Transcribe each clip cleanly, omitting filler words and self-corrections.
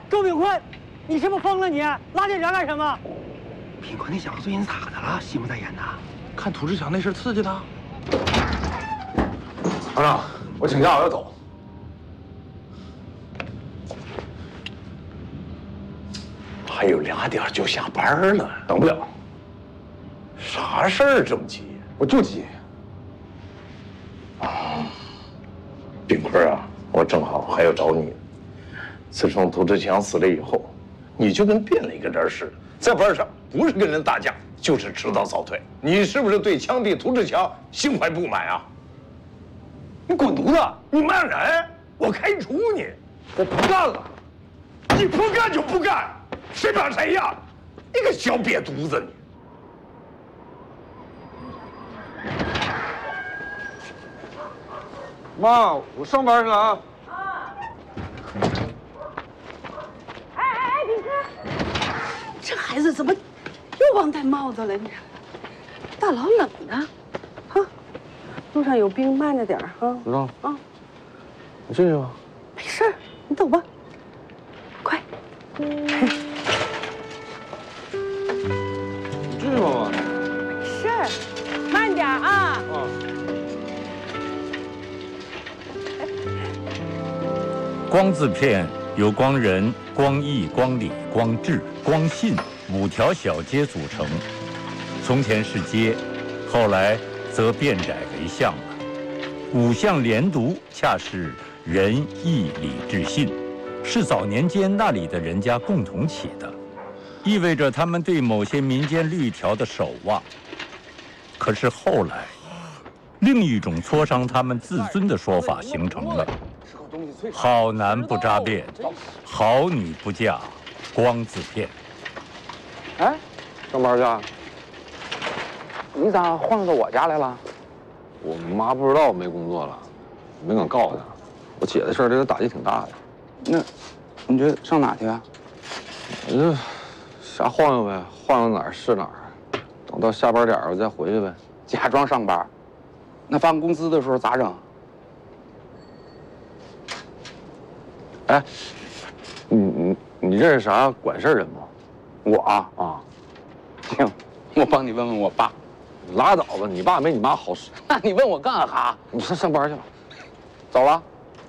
周炳坤，你是不是疯了你？拉这人干什么？ 炳坤那小子最近咋的了？心不在焉的。 看涂志强那事刺激他。 厂长，我请假，我要走。还有2点就下班了，等不了。啥事儿这么急？ 我就急。 炳坤啊，我正好还要找你。自从涂志强死了以后，你就跟变了一个人似的，在班上不是跟人打架，就是迟到早退。你是不是对枪毙涂志强心怀不满啊？你滚犊子！你骂人，我开除你！我不干了！你不干就不干，谁怕谁呀？你个小瘪犊子你！ 妈，我上班去了啊。 炳坤，这孩子怎么又忘戴帽子了？你大老冷的，啊，路上有冰，慢着点啊。 知道啊， 你进去吧。 没事儿，你走吧，快。 你进去吧，妈。 没事儿，慢点啊。 啊。 光字片由光仁、光义、光理、光智、光信5条小街组成。从前是街，后来则变窄为巷了。5项连读，恰是仁、义、礼、智、信，是早年间那里的人家共同起的，意味着他们对某些民间律条的守望。可是后来，另一种挫伤他们自尊的说法形成了。好男不扎辫，好女不嫁光字片。 哎，上班去？你咋晃到我家来了？我妈不知道我没工作了，没敢告诉她。我姐的事儿对她打击挺大的。 那，你这上哪去啊？ 我就瞎晃悠呗，晃悠哪儿是哪儿。等到下班点我再回去呗。 假装上班，那发工资的时候咋整？ 哎，你认识啥管事儿人吗？ 我啊，行，我帮你问问我爸。 拉倒吧，你爸没你妈好使。 那你问我干哈？ 你上班去吧，走了。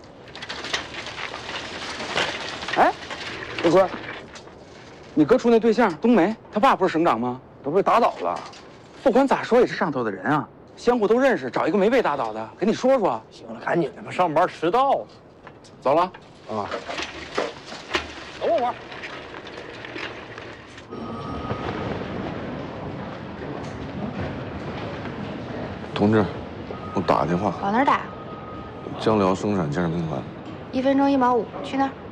哎，大哥，你哥处那对象冬梅，他爸不是省长吗？ 都被打倒了。 不管咋说也是上头的人啊，相互都认识，找一个没被打倒的，跟你说说。 行了，赶紧的吧，上班迟到了。 走了。 啊， 等我会儿。 同志，我打个电话。 往哪儿打？ 江辽生产建设兵团。 1分钟1毛5，去那儿。